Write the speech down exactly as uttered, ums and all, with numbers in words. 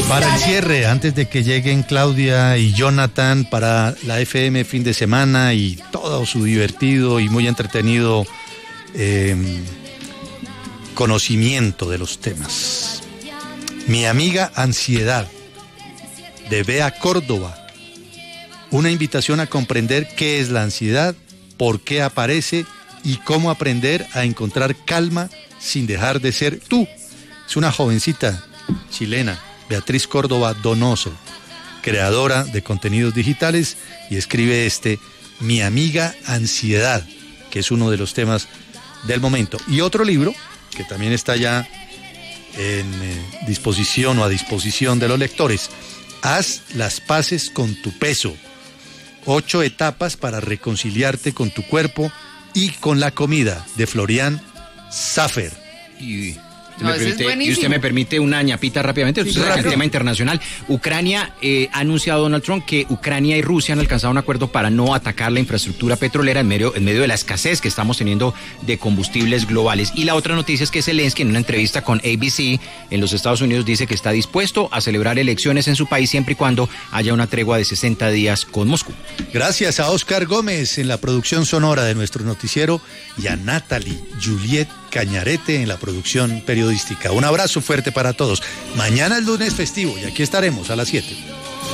Para el cierre, antes de que lleguen Claudia y Jonathan para la F M fin de semana y todo su divertido y muy entretenido eh, conocimiento de los temas. Mi amiga Ansiedad, de Bea Córdoba. Una invitación a comprender qué es la ansiedad, por qué aparece y cómo aprender a encontrar calma sin dejar de ser tú. Es una jovencita chilena, Beatriz Córdoba Donoso, creadora de contenidos digitales, y escribe este Mi amiga Ansiedad, que es uno de los temas del momento. Y otro libro, que también está ya en eh, disposición o a disposición de los lectores, Haz las paces con tu peso. Ocho etapas para reconciliarte con tu cuerpo y con la comida, de Florian Safer. Y... No, me permite, y usted me permite una ñapita rápidamente, usted sabe el tema internacional. Ucrania eh, ha anunciado Donald Trump que Ucrania y Rusia han alcanzado un acuerdo para no atacar la infraestructura petrolera en medio, en medio de la escasez que estamos teniendo de combustibles globales. Y la otra noticia es que Zelensky, en una entrevista con A B C en los Estados Unidos, dice que está dispuesto a celebrar elecciones en su país siempre y cuando haya una tregua de sesenta días con Moscú. Gracias a Oscar Gómez en la producción sonora de nuestro noticiero y a Natalie Juliet Cañarete en la producción periodística. Un abrazo fuerte para todos. Mañana es lunes festivo y aquí estaremos a las siete.